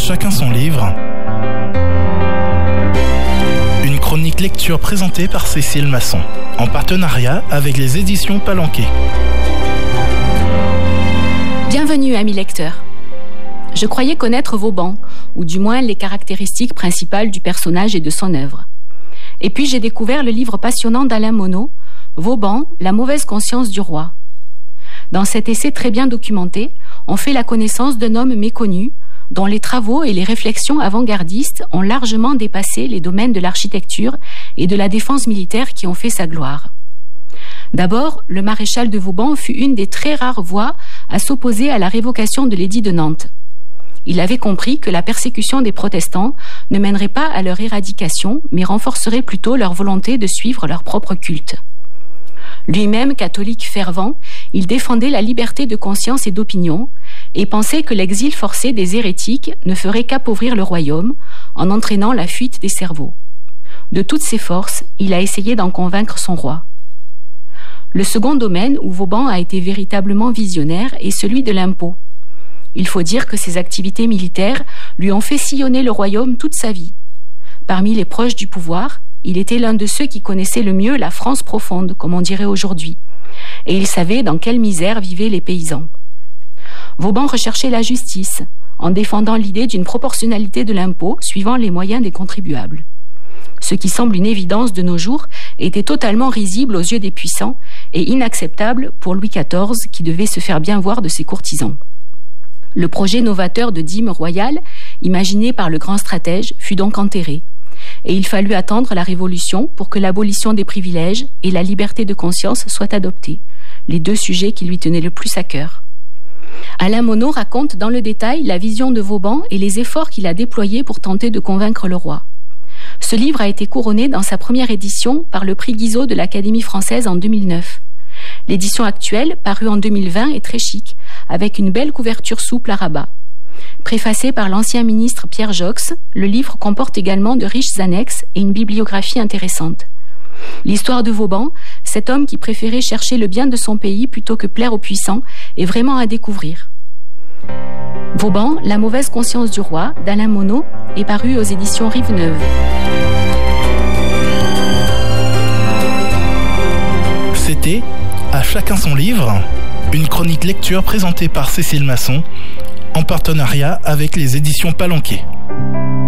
chacun son livre. Une chronique lecture présentée par Cécile Masson, en partenariat avec les éditions Palanquet. Bienvenue, amis lecteurs. Je croyais connaître Vauban, ou du moins les caractéristiques principales du personnage et de son œuvre. Et puis j'ai découvert le livre passionnant d'Alain Monod, Vauban, la mauvaise conscience du roi. Dans cet essai très bien documenté, on fait la connaissance d'un homme méconnu, dont les travaux et les réflexions avant-gardistes ont largement dépassé les domaines de l'architecture et de la défense militaire qui ont fait sa gloire. D'abord, le maréchal de Vauban fut une des très rares voix à s'opposer à la révocation de l'édit de Nantes. Il avait compris que la persécution des protestants ne mènerait pas à leur éradication, mais renforcerait plutôt leur volonté de suivre leur propre culte. Lui-même catholique fervent, il défendait la liberté de conscience et d'opinion et pensait que l'exil forcé des hérétiques ne ferait qu'appauvrir le royaume en entraînant la fuite des cerveaux. De toutes ses forces, il a essayé d'en convaincre son roi. Le second domaine où Vauban a été véritablement visionnaire est celui de l'impôt. Il faut dire que ses activités militaires lui ont fait sillonner le royaume toute sa vie. Parmi les proches du pouvoir, il était l'un de ceux qui connaissaient le mieux la France profonde, comme on dirait aujourd'hui, et il savait dans quelle misère vivaient les paysans. Vauban recherchait la justice, en défendant l'idée d'une proportionnalité de l'impôt suivant les moyens des contribuables. Ce qui semble une évidence de nos jours était totalement risible aux yeux des puissants et inacceptable pour Louis XIV qui devait se faire bien voir de ses courtisans. Le projet novateur de dîme royale, imaginé par le grand stratège, fut donc enterré. Et il fallut attendre la Révolution pour que l'abolition des privilèges et la liberté de conscience soient adoptées, les deux sujets qui lui tenaient le plus à cœur. Alain Monod raconte dans le détail la vision de Vauban et les efforts qu'il a déployés pour tenter de convaincre le roi. Ce livre a été couronné dans sa première édition par le prix Guizot de l'Académie française en 2009. L'édition actuelle, parue en 2020, est très chic, avec une belle couverture souple à rabat. Préfacé par l'ancien ministre Pierre Joxe, le livre comporte également de riches annexes et une bibliographie intéressante. L'histoire de Vauban, cet homme qui préférait chercher le bien de son pays plutôt que plaire aux puissants, est vraiment à découvrir. Vauban, la mauvaise conscience du roi, d'Alain Monod, est paru aux éditions Rive-Neuve. C'était À chacun son livre, une chronique lecture présentée par Cécile Masson, en partenariat avec les éditions Palanquet.